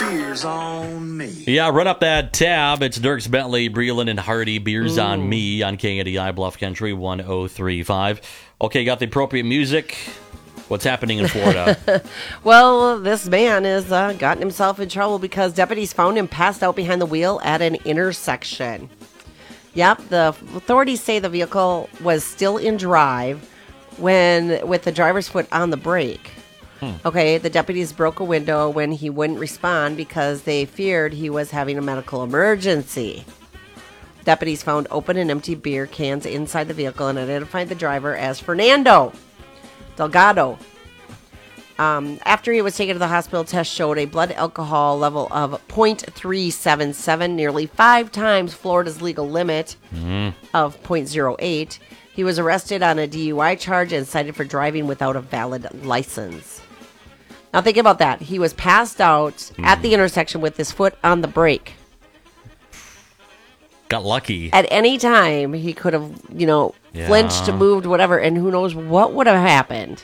Beers on me. Yeah, run up that tab. It's Dirks Bentley, Breland, and Hardy. Beers on me on KNDI Bluff Country 1035. Okay, got the appropriate music. What's happening in Florida? Well, this man has gotten himself in trouble because deputies found him passed out behind the wheel at an intersection. Yep, the authorities say the vehicle was still in drive with the driver's foot on the brake. Okay, the deputies broke a window when he wouldn't respond because they feared he was having a medical emergency. Deputies found open and empty beer cans inside the vehicle and identified the driver as Fernando Delgado. After he was taken to the hospital, tests showed a blood alcohol level of 0.377, nearly 5 times Florida's legal limit of 0.08. He was arrested on a DUI charge and cited for driving without a valid license. Now think about that. He was passed out at the intersection with his foot on the brake. Got lucky. At any time, he could have, flinched, moved, whatever, and who knows what would have happened.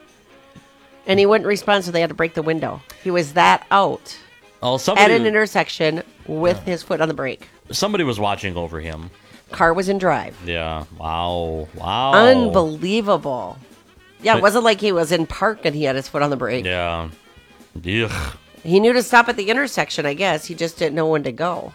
And he wouldn't respond, so they had to break the window. He was that out at an intersection with his foot on the brake. Somebody was watching over him. Car was in drive. Yeah. Wow. Unbelievable. Yeah, it wasn't like he was in park and he had his foot on the brake. Yeah. Ugh. He knew to stop at the intersection, I guess. He just didn't know when to go.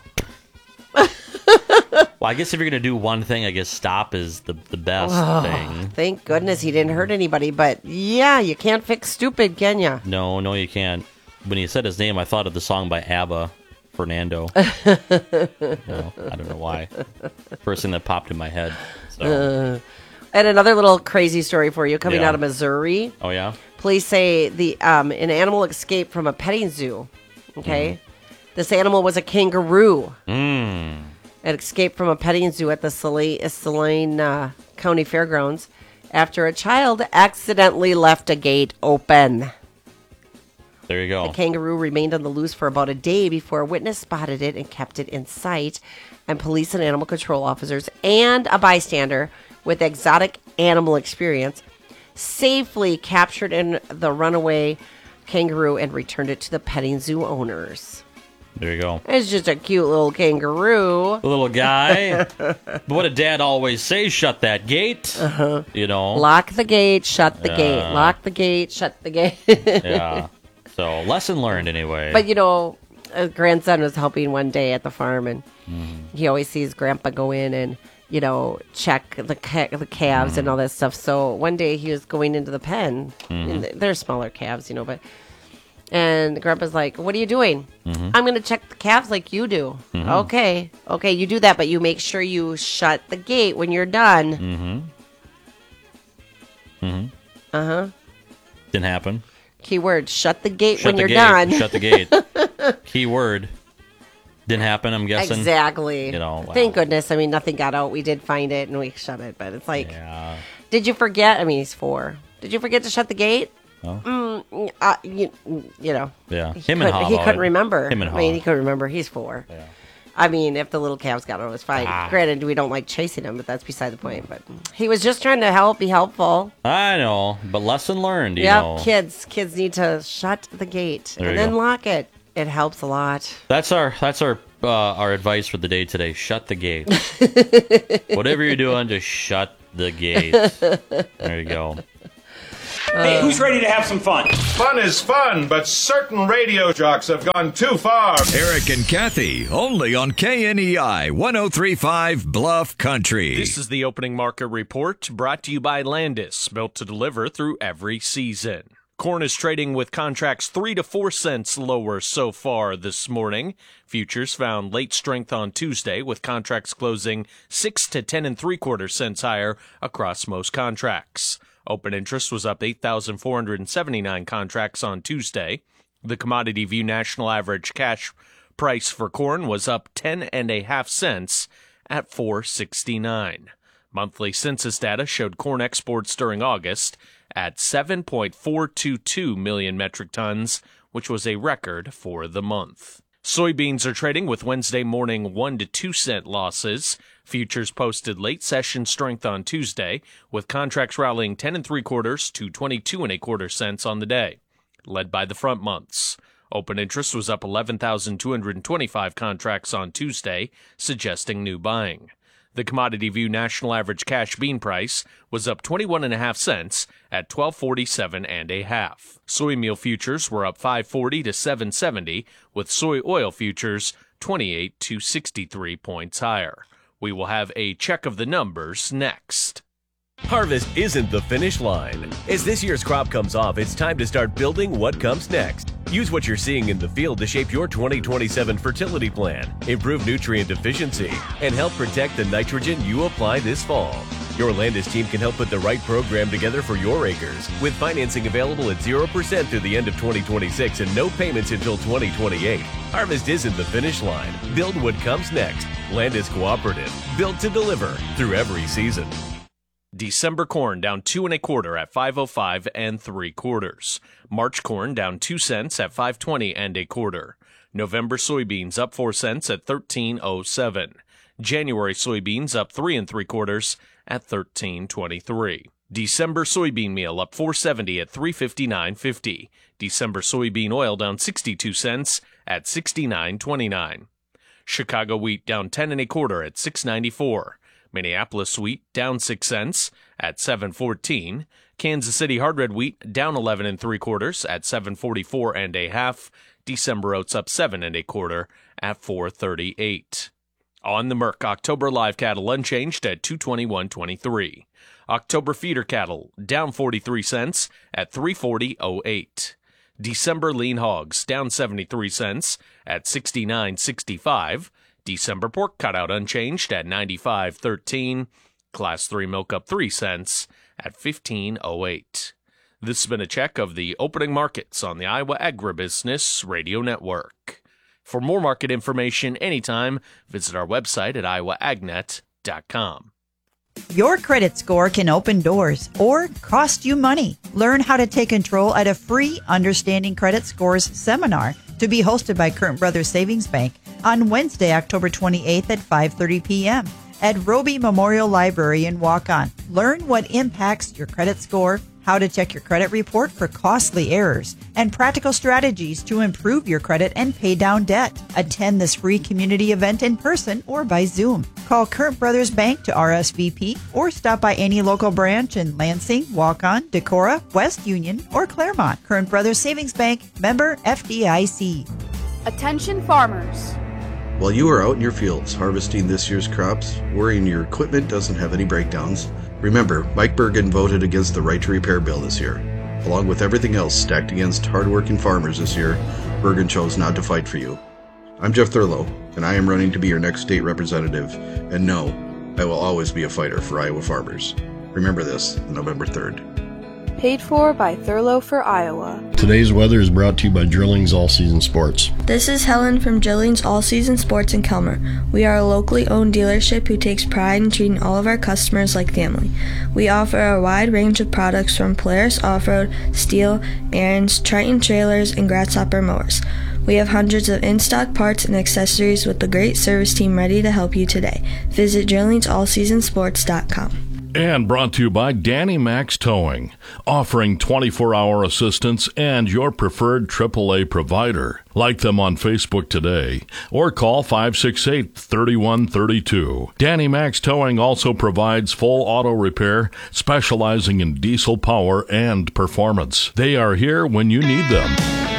Well, I guess if you're going to do one thing, I guess stop is the best thing. Thank goodness he didn't hurt anybody. But, yeah, you can't fix stupid, can you? No, you can't. When you said his name, I thought of the song by ABBA, Fernando. I don't know why. First thing that popped in my head. So. And another little crazy story for you coming out of Missouri. Oh, yeah? Police say an animal escaped from a petting zoo. Okay? This animal was a kangaroo. It escaped from a petting zoo at the Saline County Fairgrounds after a child accidentally left a gate open. There you go. The kangaroo remained on the loose for about a day before a witness spotted it and kept it in sight. And police and animal control officers and a bystander with exotic animal experience safely captured in the runaway kangaroo and returned it to the petting zoo owners. There you go. It's just a cute little kangaroo. The little guy. But what did Dad always say? Shut that gate. Lock the gate, shut the gate. Lock the gate, shut the gate. Yeah. So, lesson learned anyway. But, a grandson was helping one day at the farm, and he always sees Grandpa go in and, check the calves and all that stuff. So one day he was going into the pen. And they're smaller calves, but... And Grandpa's like, what are you doing? I'm going to check the calves like you do. Okay, you do that, but you make sure you shut the gate when you're done. Didn't happen. Keyword, shut the gate when you're done. Shut the gate. Keyword. Didn't happen, I'm guessing. Exactly. Wow. Thank goodness. Nothing got out. We did find it, and we shut it. But it's like, did you forget? He's 4. Did you forget to shut the gate? Oh. Yeah. Him and He couldn't remember. Him and he couldn't remember. He's 4. Yeah. If the little calves got out, it was fine. Granted, we don't like chasing them, but that's beside the point. But he was just trying to be helpful. I know, but lesson learned, Yeah, kids need to shut the gate and then lock it. It helps a lot. That's our advice for the day today. Shut the gate. Whatever you're doing, just shut the gate. There you go. Hey, who's ready to have some fun? Fun is fun, but certain radio jocks have gone too far. Eric and Kathy, only on KNEI 1035 Bluff Country. This is the opening market report brought to you by Landis, built to deliver through every season. Corn is trading with contracts 3 to 4 cents lower so far this morning. Futures found late strength on Tuesday, with contracts closing 6 to 10 3/4 cents higher across most contracts. Open interest was up 8,479 contracts on Tuesday. The Commodity View National Average Cash price for corn was up 10.5 cents at $4.69. Monthly census data showed corn exports during August at 7.422 million metric tons, which was a record for the month. Soybeans are trading with Wednesday morning 1 to 2 cent losses. Futures posted late session strength on Tuesday, with contracts rallying 10 3/4 to 22 1/4 cents on the day, led by the front months. Open interest was up 11,225 contracts on Tuesday, suggesting new buying. The Commodity View National Average Cash Bean price was up 21.5 cents at $12.47.5. Soy meal futures were up 5.40 to 7.70, with soy oil futures 28 to 63 points higher. We will have a check of the numbers next. Harvest isn't the finish line. As this year's crop comes off, it's time to start building what comes next. Use what you're seeing in the field to shape your 2027 fertility plan, improve nutrient efficiency, and help protect the nitrogen you apply this fall. Your Landis team can help put the right program together for your acres, with financing available at 0% through the end of 2026 and no payments until 2028. Harvest isn't the finish line. Build what comes next. Landis Cooperative, built to deliver through every season. December corn down 2 1/4 at 5.05 3/4. March corn down 2 cents at 5.20 1/4. November soybeans up 4 cents at 13.07. January soybeans up 3 3/4 at 13.23. December soybean meal up 4.70 at 359.50. December soybean oil down 62 cents at 69.29. Chicago wheat down 10 1/4 at 6.94. Minneapolis wheat down 6 cents at 7.14. Kansas City hard red wheat down 11 3/4 at 7.44 1/2. December oats up 7 1/4 at 4.38. On the Merc, October live cattle unchanged at 221.23. October feeder cattle down 43 cents at 340.08. December lean hogs down 73 cents at 69.65. December pork cutout unchanged at 95.13. Class 3 milk up 3 cents at 15.08. This has been a check of the opening markets on the Iowa Agribusiness Radio Network. For more market information anytime, visit our website at iowaagnet.com. Your credit score can open doors or cost you money. Learn how to take control at a free Understanding Credit Scores seminar to be hosted by Curtin Brothers Savings Bank on Wednesday, October 28th at 5:30 p.m. at Roby Memorial Library in Waukon. Learn what impacts your credit score, how to check your credit report for costly errors, and practical strategies to improve your credit and pay down debt. Attend this free community event in person or by Zoom. Call Curtin Brothers Bank to RSVP or stop by any local branch in Lansing, Waukon, Decorah, West Union, or Claremont. Curtin Brothers Savings Bank, member FDIC. Attention farmers. While you are out in your fields harvesting this year's crops, worrying your equipment doesn't have any breakdowns, remember, Mike Bergen voted against the Right to Repair bill this year. Along with everything else stacked against hardworking farmers this year, Bergen chose not to fight for you. I'm Jeff Thurlow, and I am running to be your next state representative, and no, I will always be a fighter for Iowa farmers. Remember this, November 3rd. Paid for by Thurlow for Iowa. Today's weather is brought to you by Drillings All Season Sports. This is Helen from Drillings All Season Sports in Kelmer. We are a locally owned dealership who takes pride in treating all of our customers like family. We offer a wide range of products from Polaris Off-Road, Steel, Aaron's, Triton trailers, and Grasshopper mowers. We have hundreds of in-stock parts and accessories with a great service team ready to help you today. Visit DrillingsAllSeasonSports.com. And brought to you by Danny Max Towing, offering 24-hour assistance and your preferred AAA provider. Like them on Facebook today or call 568-3132. Danny Max Towing also provides full auto repair, specializing in diesel power and performance. They are here when you need them.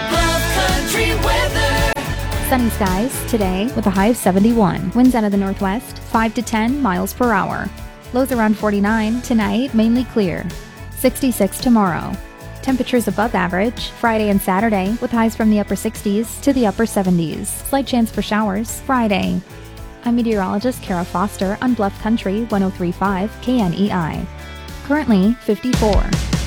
Sunny skies today with a high of 71. Winds out of the northwest, 5 to 10 miles per hour. Lows around 49. Tonight, mainly clear. 66 tomorrow. Temperatures above average Friday and Saturday with highs from the upper 60s to the upper 70s. Slight chance for showers Friday. I'm meteorologist Kara Foster on Bluff Country 103.5 KNEI. Currently 54.